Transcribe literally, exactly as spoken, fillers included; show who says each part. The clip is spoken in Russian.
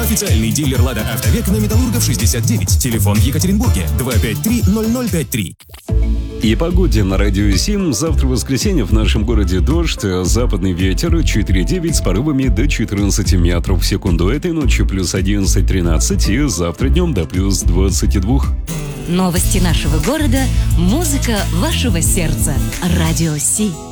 Speaker 1: Официальный дилер «Лада Автовек» на Металлургов шестьдесят девять. Телефон в Екатеринбурге два пять три ноль ноль пять три.
Speaker 2: И погоде на Радио семь. Завтра воскресенье в нашем городе дождь, западный ветер четыре девять с порывами до четырнадцати метров в секунду. Этой ночью плюс одиннадцать тринадцать и завтра днем до плюс двадцати двух.
Speaker 3: Новости нашего города, музыка вашего сердца. Радио Си.